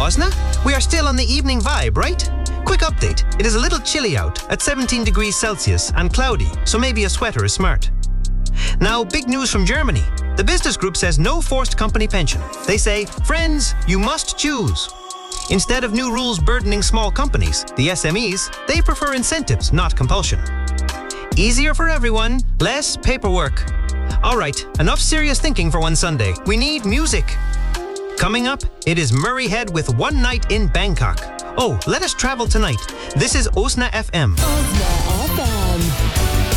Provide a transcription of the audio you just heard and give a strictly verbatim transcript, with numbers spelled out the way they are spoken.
Osna, we are still on the evening vibe, right? Quick update. It is a little chilly out at seventeen degrees Celsius and cloudy, so maybe a sweater is smart. Now, big news from Germany. The business group says no forced company pension. They say, friends, you must choose. Instead of new rules burdening small companies, the S M Es, they prefer incentives, not compulsion. Easier for everyone, less paperwork. All right, enough serious thinking for one Sunday. We need music. Coming up, it is Murray Head with One Night in Bangkok. Oh, let us travel tonight. This is Osna F M. Osna.